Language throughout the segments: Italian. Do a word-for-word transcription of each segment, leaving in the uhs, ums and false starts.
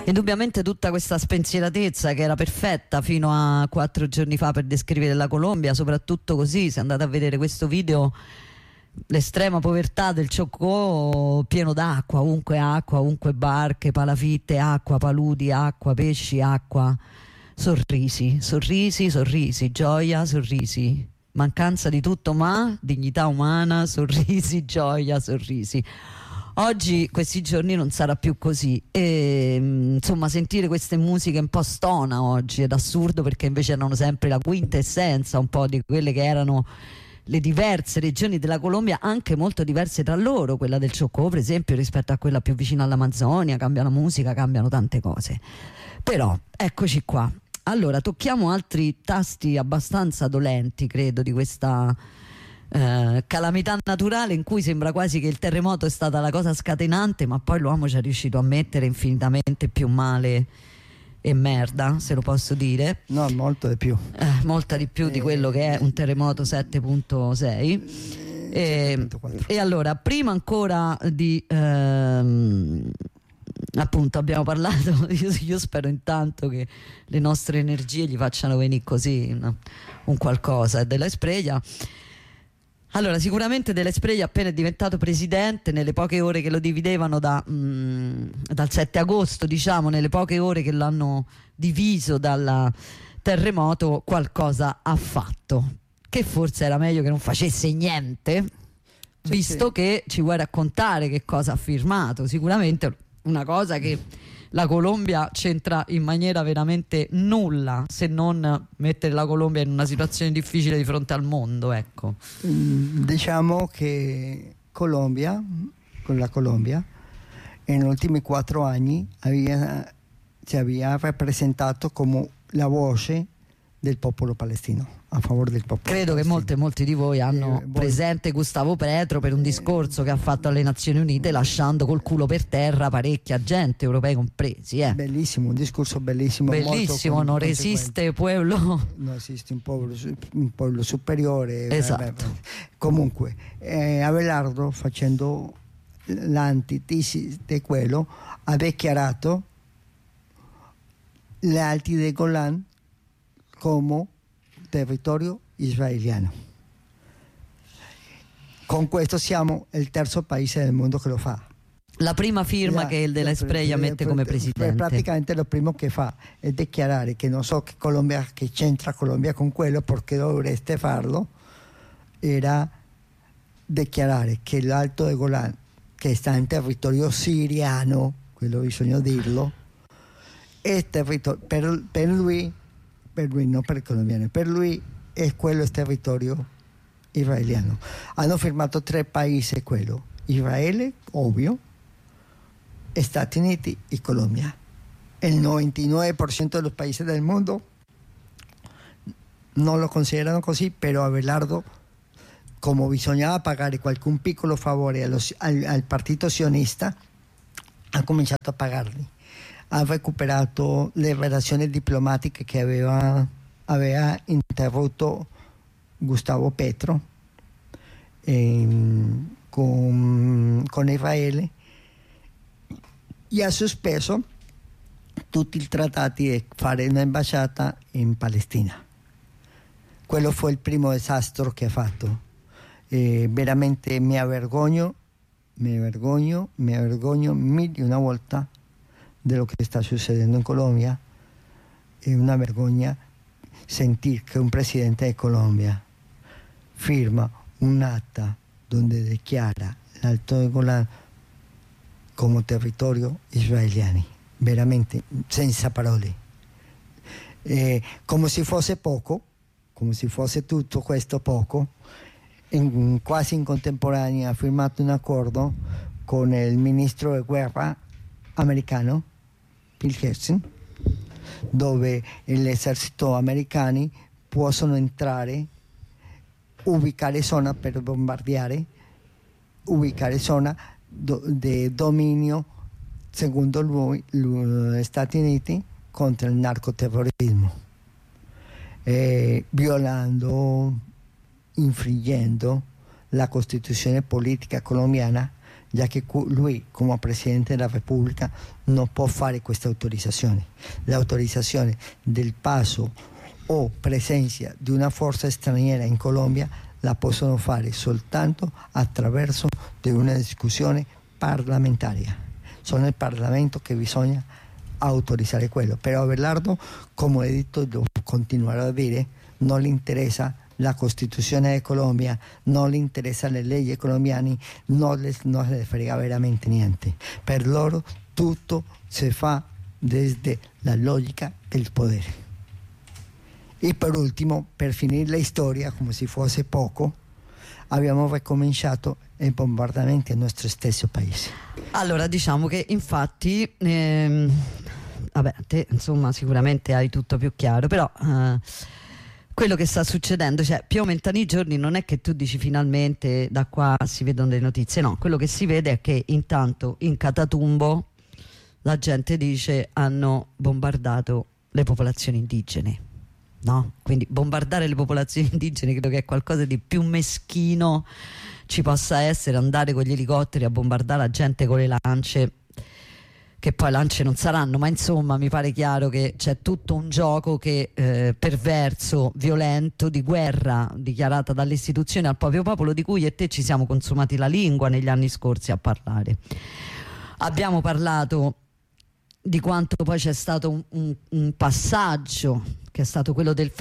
Indubbiamente tutta questa spensieratezza che era perfetta fino a quattro giorni fa per descrivere la Colombia, soprattutto così, se andate a vedere questo video, l'estrema povertà del Chocó pieno d'acqua, ovunque acqua, ovunque barche, palafitte, acqua, paludi, acqua, pesci, acqua, sorrisi, sorrisi, sorrisi, gioia, sorrisi, mancanza di tutto ma dignità umana, sorrisi, gioia, sorrisi. Oggi, questi giorni, non sarà più così e insomma sentire queste musiche un po' stona oggi ed assurdo, perché invece erano sempre la quintessenza un po' di quelle che erano le diverse regioni della Colombia, anche molto diverse tra loro. Quella del Chocó, per esempio, rispetto a quella più vicina all'Amazzonia, cambia la musica, cambiano tante cose. Però eccoci qua. Allora, tocchiamo altri tasti abbastanza dolenti, credo, di questa eh, calamità naturale, in cui sembra quasi che il terremoto è stata la cosa scatenante, ma poi l'uomo ci è riuscito a mettere infinitamente più male e merda, se lo posso dire. No, molto di più. Eh, molta di più di quello che è un terremoto sette virgola sei. E, e allora, prima ancora di ehm, appunto abbiamo parlato, io, io spero intanto che le nostre energie gli facciano venire così una, un qualcosa della Espreia. Allora, sicuramente Della Espreia appena è diventato presidente, nelle poche ore che lo dividevano da, mh, dal sette agosto, diciamo, nelle poche ore che l'hanno diviso dal terremoto, qualcosa ha fatto, che forse era meglio che non facesse niente, sì, visto sì. Che ci vuoi raccontare che cosa ha firmato. Sicuramente una cosa che la Colombia c'entra in maniera veramente nulla, se non mettere la Colombia in una situazione difficile di fronte al mondo, ecco. Diciamo che Colombia, con la Colombia, negli ultimi quattro anni aveva, si aveva rappresentato come la voce del popolo palestino, a favore del popolo Credo palestino. che molte, molti di voi hanno eh, voi... presente Gustavo Petro per un discorso che ha fatto alle Nazioni Unite, lasciando col culo per terra parecchia gente, europei compresi. Eh. Bellissimo, un discorso bellissimo. Bellissimo, molto non resiste pueblo. Non esiste un pueblo, un pueblo superiore. Esatto. Beh, comunque, eh, Abelardo, facendo l'antitesi di quello, ha dichiarato le Alti del Golan come territorio israeliano. Con questo siamo il terzo paese del mondo che lo fa. La prima firma la, che il Della Espreia mette come presidente. Praticamente lo primo che fa è dichiarare che non so che Colombia, che c'entra Colombia con quello, perché dovreste farlo, era dichiarare che l'Alto del Golan, che sta in territorio siriano, quello bisogna dirlo, è territorio, per, per lui per lui, non per i colombiani, per lui è quello il territorio israeliano. Hanno firmato tre paesi quello: Israele, ovvio, Stati Uniti e Colombia. Il novantanove per cento dei paesi del mondo non lo considerano così, però Abelardo, come bisognava pagare qualche piccolo favore allo, al, al partito sionista, ha cominciato a pagarli. Ha recuperato le relazioni diplomatiche che aveva, aveva interrotto Gustavo Petro eh, con, con Israele, e ha sospeso tutti i trattati di fare un'ambasciata in Palestina. Quello fu il primo disastro che ha fatto. Eh, veramente mi vergogno, mi vergogno, mi vergogno mille di una volta de lo che sta succedendo in Colombia. È una vergogna sentir che un presidente di Colombia firma un'atta donde dichiara l'Alto del Golan come territorio israeliano, veramente senza parole. Eh, come se fosse poco, come se fosse tutto questo poco, in, quasi in contemporanea ha firmato un accordo con il ministro di guerra americano, Bill Herson, dove l'esercito americano possono entrare, ubicare zona per bombardiare, ubicare zona do, di dominio, secondo lui, gli Stati Uniti, contro il narcoterrorismo, eh, violando, infliggendo la Costituzione politica colombiana, già che lui come Presidente della Repubblica non può fare questa autorizzazione. L'autorizzazione del passo o presenza di una forza straniera in Colombia la possono fare soltanto attraverso di una discussione parlamentaria. Sono il Parlamento che bisogna autorizzare quello. Però Abelardo, come ho detto, lo continuerà a dire, non gli interessa la Costituzione di Colombia, non gli interessa le leggi colombiane, non le, non le frega veramente niente. Per loro tutto si fa desde la logica del potere. E per ultimo, per finire la storia, come se fosse poco, abbiamo ricominciato i bombardamenti al nostro stesso paese. Allora, diciamo che infatti, ehm, vabbè, te insomma sicuramente hai tutto più chiaro, però eh, quello che sta succedendo, cioè più aumentano i giorni, non è che tu dici finalmente da qua si vedono le notizie, no, quello che si vede è che intanto in Catatumbo la gente dice hanno bombardato le popolazioni indigene. No? Quindi bombardare le popolazioni indigene credo che è qualcosa di più meschino ci possa essere, andare con gli elicotteri a bombardare la gente con le lance, che poi lance non saranno, ma insomma mi pare chiaro che c'è tutto un gioco che eh, perverso, violento, di guerra dichiarata dalle istituzioni al proprio popolo, di cui io e te ci siamo consumati la lingua negli anni scorsi a parlare. Abbiamo parlato di quanto poi c'è stato un, un, un passaggio che è stato quello del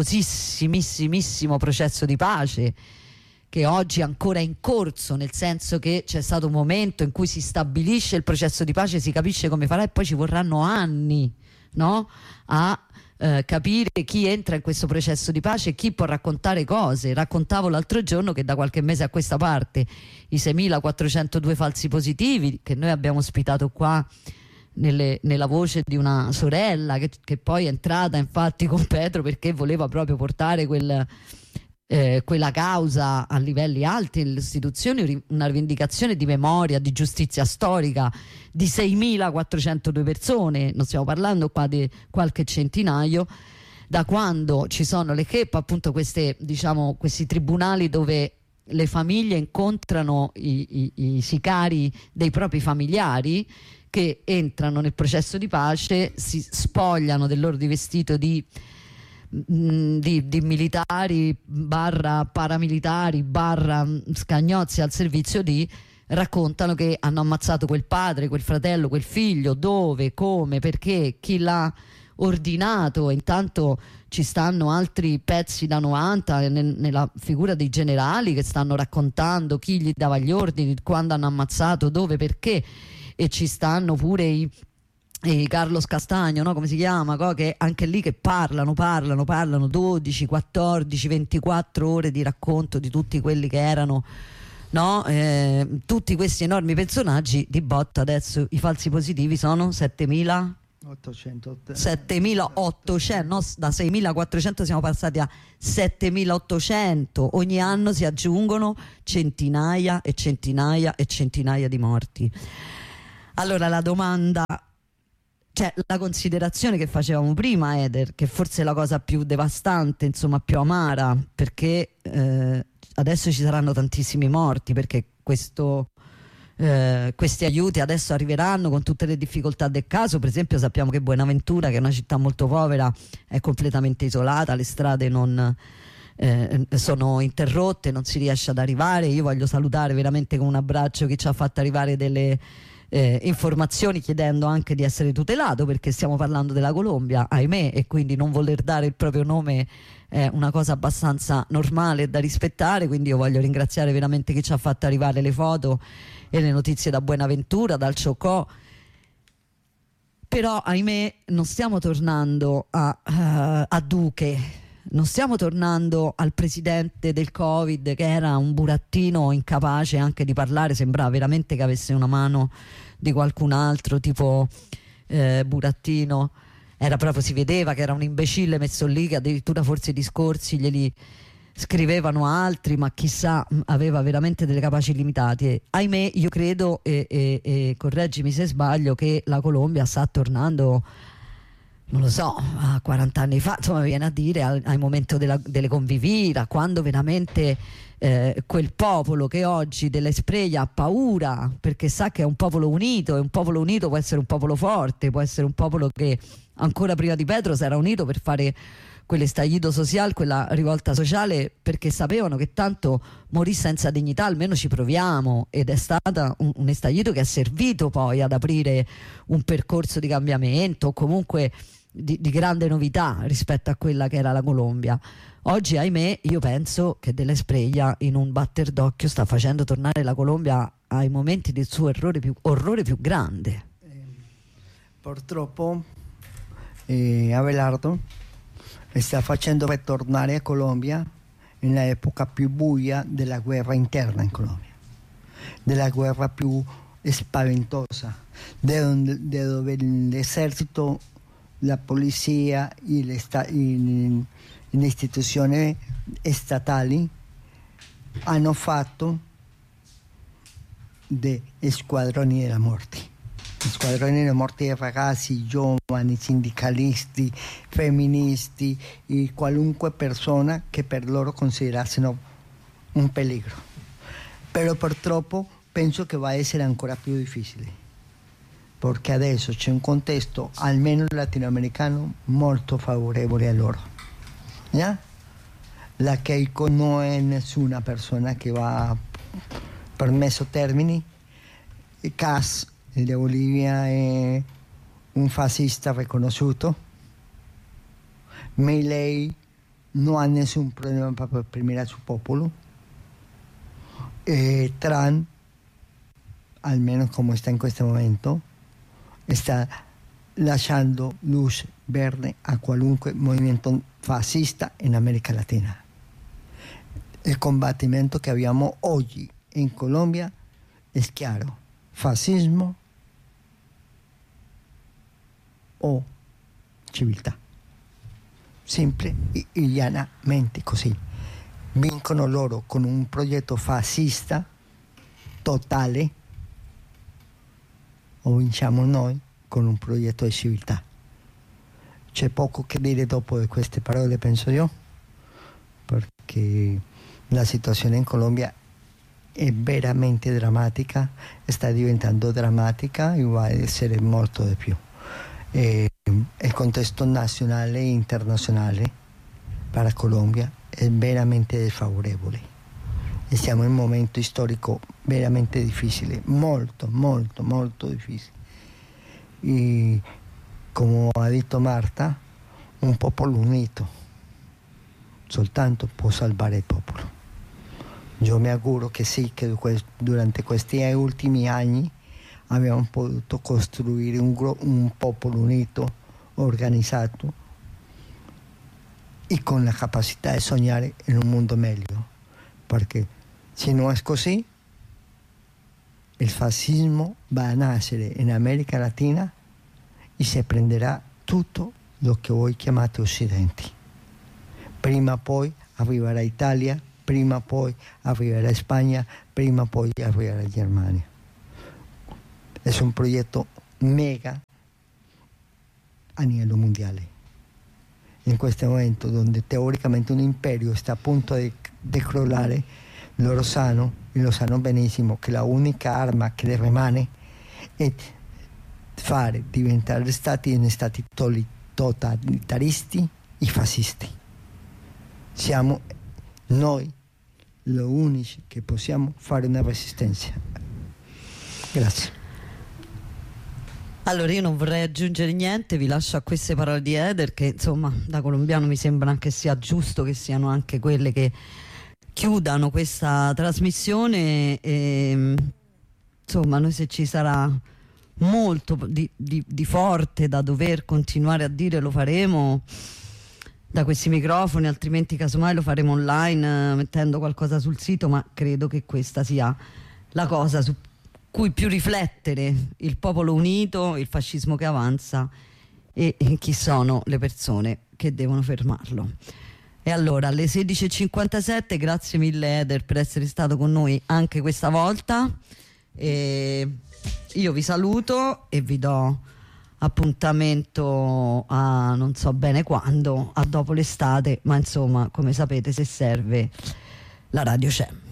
faticosissimissimo processo di pace, che oggi è ancora in corso, nel senso che c'è stato un momento in cui si stabilisce il processo di pace, si capisce come farà e poi ci vorranno anni, no? a eh, capire chi entra in questo processo di pace e chi può raccontare cose. Raccontavo l'altro giorno che da qualche mese a questa parte i seimilaquattrocentodue falsi positivi che noi abbiamo ospitato qua Nelle, nella voce di una sorella che, che poi è entrata infatti con Petro perché voleva proprio portare quel, eh, quella causa a livelli alti nelle istituzioni, una rivendicazione di memoria, di giustizia storica di seimilaquattrocentodue persone, non stiamo parlando qua di qualche centinaio, da quando ci sono le che appunto queste, diciamo, questi tribunali dove le famiglie incontrano i, i, i sicari dei propri familiari che entrano nel processo di pace, si spogliano del loro rivestito di, di, di militari barra paramilitari barra scagnozzi al servizio di, raccontano che hanno ammazzato quel padre, quel fratello, quel figlio, dove, come, perché, chi l'ha ordinato. Intanto ci stanno altri pezzi da novanta nel, nella figura dei generali che stanno raccontando chi gli dava gli ordini, quando hanno ammazzato, dove, perché. E ci stanno pure i, i Carlos Castagno, no? Come si chiama? Che anche lì che parlano, parlano, parlano dodici, quattordici, ventiquattro ore di racconto di tutti quelli che erano, no? Eh, tutti questi enormi personaggi. Di botta adesso i falsi positivi sono settemila settemilaottocento, no? Da seimilaquattrocento siamo passati a settemilaottocento. Ogni anno si aggiungono centinaia e centinaia e centinaia di morti. Allora la domanda, cioè la considerazione che facevamo prima, Eder, che forse è la cosa più devastante, insomma più amara, perché eh, adesso ci saranno tantissimi morti, perché questo, eh, questi aiuti adesso arriveranno con tutte le difficoltà del caso. Per esempio sappiamo che Buenaventura, che è una città molto povera, è completamente isolata, le strade non... Eh, sono interrotte, non si riesce ad arrivare. Io voglio salutare veramente con un abbraccio chi ci ha fatto arrivare delle eh, informazioni, chiedendo anche di essere tutelato, perché stiamo parlando della Colombia, ahimè, e quindi non voler dare il proprio nome è una cosa abbastanza normale e da rispettare. Quindi io voglio ringraziare veramente chi ci ha fatto arrivare le foto e le notizie da Buenaventura, dal Chocó. Però ahimè non stiamo tornando a, uh, a Duque, non stiamo tornando al presidente del Covid che era un burattino incapace anche di parlare, sembrava veramente che avesse una mano di qualcun altro, tipo eh, Burattino, era proprio, si vedeva che era un imbecille messo lì, che addirittura forse i discorsi glieli scrivevano altri, ma chissà, aveva veramente delle capaci limitate. E, ahimè, io credo, e, e, e correggimi se sbaglio, che la Colombia sta tornando, non lo so, a quaranta anni fa, insomma, viene a dire al, al momento della, delle convivira, quando veramente eh, quel popolo che oggi dell'Esprella ha paura perché sa che è un popolo unito, e un popolo unito può essere un popolo forte, può essere un popolo che ancora prima di Petro si era unito per fare quell'estallido social, quella rivolta sociale, perché sapevano che tanto morì senza dignità, almeno ci proviamo, ed è stata un, un estallido che ha servito poi ad aprire un percorso di cambiamento, o comunque di, di grande novità rispetto a quella che era la Colombia. Oggi, ahimè, io penso che dell'Esprella in un batter d'occhio sta facendo tornare la Colombia ai momenti del suo errore più, orrore più grande. Eh, purtroppo eh, Abelardo sta facendo ritornare a Colombia nell'epoca più buia della guerra interna in Colombia, della guerra più spaventosa, de dove l'esercito, la polizia e le, le istituzioni statali hanno fatto dei squadroni della morte. Squadroni della morte di ragazzi, giovani, sindicalisti, femministi e qualunque persona che per loro considerassero un pericolo. Però purtroppo penso che va a essere ancora più difficile, perché adesso c'è un contesto, almeno latinoamericano, molto favorevole a loro. ¿Ya? La Keiko non è nessuna persona che va per messo termini. Cas, il di Bolivia, è un fascista riconosciuto. Milei non ha nessun problema per oprimere il suo popolo. E Trump, almeno come sta in questo momento, sta lasciando luce verde a qualunque movimento fascista in America Latina. Il combattimento che abbiamo oggi in Colombia è chiaro: fascismo o civiltà. Semplice e llanamente così. Vincono loro con un progetto fascista totale, o vinciamo noi con un progetto di civiltà. C'è poco che dire dopo di queste parole, penso io, perché la situazione in Colombia è veramente drammatica, sta diventando drammatica e va a essere molto di più. E il contesto nazionale e internazionale per la Colombia è veramente sfavorevole e siamo in un momento storico veramente difficile, molto, molto, molto difficile. E come ha detto Marta, un popolo unito soltanto può salvare il popolo. Io mi auguro che sì, che durante questi ultimi anni abbiamo potuto costruire un, un popolo unito, organizzato e con la capacità di sognare in un mondo meglio, perché se non è così il fascismo va a nascere in America Latina e si prenderà tutto lo che voi chiamate Occidente. Prima o poi arriverà Italia, prima o poi arriverà Spagna, prima o poi arriverà Germania. È un progetto mega a livello mondiale. In questo momento, dove teoricamente un imperio sta a punto di, di crollare, loro sanno, e lo sanno benissimo, che l'unica arma che le rimane è fare diventare stati in stati totalitaristi e fascisti. Siamo noi gli unici che possiamo fare una resistenza. Grazie. Allora, io non vorrei aggiungere niente, vi lascio a queste parole di Eder, che insomma da colombiano mi sembra anche sia giusto che siano anche quelle che chiudano questa trasmissione. E, insomma, noi, se ci sarà molto di, di, di forte da dover continuare a dire, lo faremo da questi microfoni, altrimenti casomai lo faremo online, eh, mettendo qualcosa sul sito, ma credo che questa sia la cosa su cui più riflettere: il popolo unito, il fascismo che avanza e, e chi sono le persone che devono fermarlo. E allora, alle sedici e cinquantasette, grazie mille Eder per essere stato con noi anche questa volta, e io vi saluto e vi do appuntamento a non so bene quando, a dopo l'estate, ma insomma, come sapete, se serve la radio c'è.